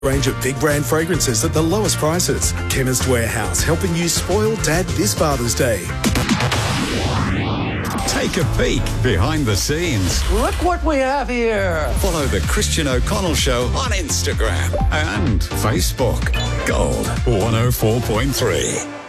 Range of big brand fragrances at the lowest prices. Chemist Warehouse, helping you spoil Dad this Father's Day. Take a peek behind the scenes. Look what we have here. Follow The Christian O'Connell Show on Instagram and Facebook. Gold 104.3.